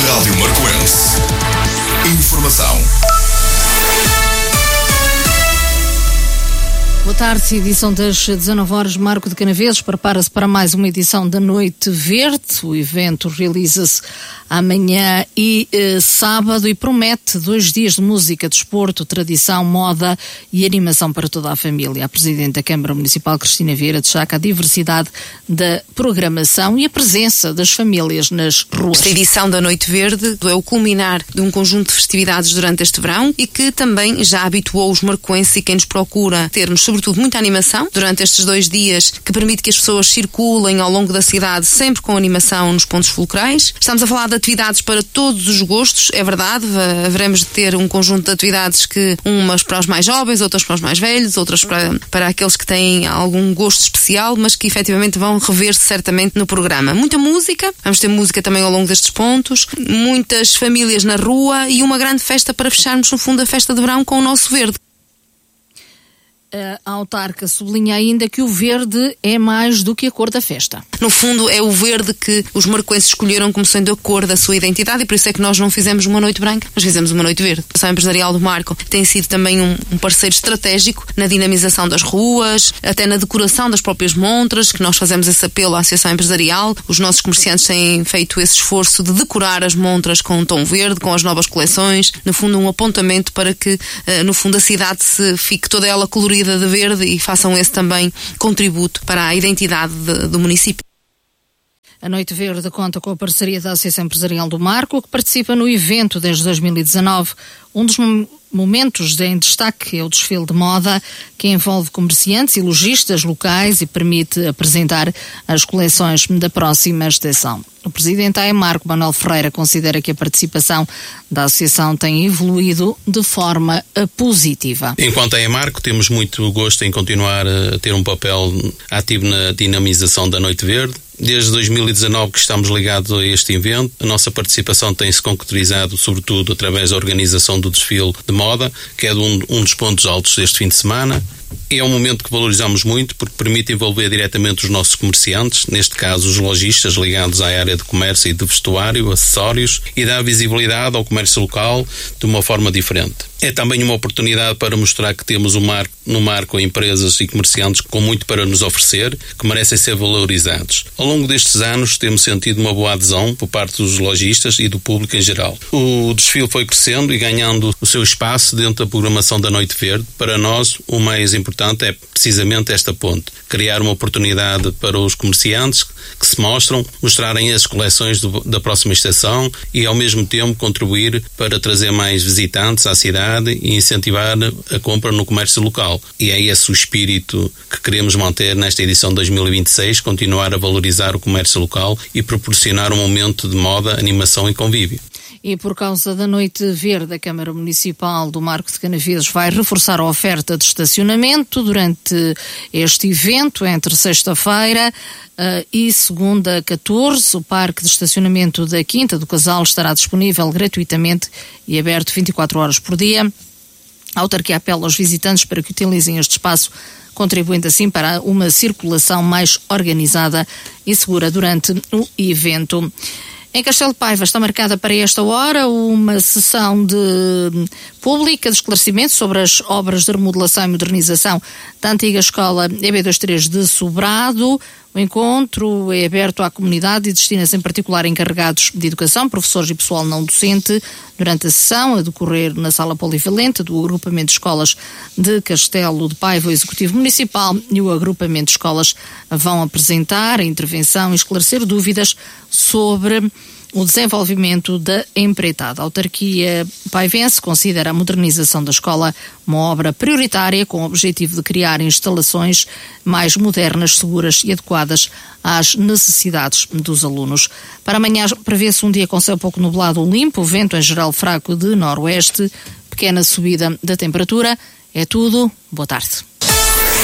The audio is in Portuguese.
Rádio Marcoense. Informação. Boa tarde, edição das 19 horas. Marco de Canaveses prepara-se para mais uma edição da Noite Verde. O evento realiza-se amanhã e sábado e promete 2 dias de música, desporto, tradição, moda e animação para toda a família. A Presidente da Câmara Municipal, Cristina Vieira, destaca a diversidade da programação e a presença das famílias nas ruas. Esta edição da Noite Verde é o culminar de um conjunto de festividades durante este verão e que também já habituou os marcoenses e quem nos procura termos, sobretudo, muita animação durante estes 2 dias, que permite que as pessoas circulem ao longo da cidade sempre com animação nos pontos fulcrais. Estamos a falar de atividades para todos os gostos, é verdade, haveremos de ter um conjunto de atividades que umas para os mais jovens, outras para os mais velhos, outras para aqueles que têm algum gosto especial, mas que efetivamente vão rever-se certamente no programa. Muita música, vamos ter música também ao longo destes pontos, muitas famílias na rua e uma grande festa para fecharmos, no fundo, a festa de verão com o nosso verde. A autarca sublinha ainda que o verde é mais do que a cor da festa. No fundo, é o verde que os marcoenses escolheram como sendo a cor da sua identidade e por isso é que nós não fizemos uma noite branca, mas fizemos uma noite verde. A Associação Empresarial do Marco tem sido também um parceiro estratégico na dinamização das ruas, até na decoração das próprias montras, que nós fazemos esse apelo à Associação Empresarial. Os nossos comerciantes têm feito esse esforço de decorar as montras com um tom verde, com as novas coleções. No fundo, um apontamento para que, no fundo, a cidade se fique toda ela colorida de verde e façam esse também contributo para a identidade do município. A Noite Verde conta com a parceria da Associação Empresarial do Marco, que participa no evento desde 2019. Um dos momentos em destaque é o desfile de moda, que envolve comerciantes e lojistas locais e permite apresentar as coleções da próxima estação. O presidente da Marco, Manuel Ferreira, considera que a participação da associação tem evoluído de forma positiva. Enquanto a Marco, temos muito gosto em continuar a ter um papel ativo na dinamização da Noite Verde. Desde 2019 que estamos ligados a este evento, a nossa participação tem-se concretizado sobretudo através da organização do desfile de moda, que é um dos pontos altos deste fim de semana. É um momento que valorizamos muito porque permite envolver diretamente os nossos comerciantes, neste caso os lojistas ligados à área de comércio e de vestuário, acessórios, e dá visibilidade ao comércio local de uma forma diferente. É também uma oportunidade para mostrar que temos no Marco empresas e comerciantes com muito para nos oferecer, que merecem ser valorizados. Ao longo destes anos temos sentido uma boa adesão por parte dos lojistas e do público em geral. O desfile foi crescendo e ganhando o seu espaço dentro da programação da Noite Verde. Para nós, o mais importante é precisamente esta ponte. Criar uma oportunidade para os comerciantes que se mostrarem as coleções da próxima estação e ao mesmo tempo contribuir para trazer mais visitantes à cidade e incentivar a compra no comércio local. E é esse o espírito que queremos manter nesta edição de 2026, continuar a valorizar o comércio local e proporcionar um momento de moda, animação e convívio. E por causa da Noite Verde, a Câmara Municipal do Marco de Canaveses vai reforçar a oferta de estacionamento durante este evento, entre sexta-feira e segunda 14. O parque de estacionamento da Quinta do Casal estará disponível gratuitamente e aberto 24 horas por dia. A autarquia apela aos visitantes para que utilizem este espaço, contribuindo assim para uma circulação mais organizada e segura durante o evento. Em Castelo de Paiva está marcada para esta hora uma sessão pública de esclarecimento sobre as obras de remodelação e modernização da antiga escola EB23 de Sobrado. O encontro é aberto à comunidade e destina-se em particular a encarregados de educação, professores e pessoal não docente. Durante a sessão, a decorrer na sala polivalente do agrupamento de escolas de Castelo de Paiva, o Executivo Municipal e o agrupamento de escolas vão apresentar a intervenção e esclarecer dúvidas sobre o desenvolvimento da empreitada. A autarquia paivense considera a modernização da escola uma obra prioritária com o objetivo de criar instalações mais modernas, seguras e adequadas às necessidades dos alunos. Para amanhã prevê-se um dia com céu pouco nublado ou limpo, vento em geral fraco de noroeste, pequena subida da temperatura. É tudo. Boa tarde.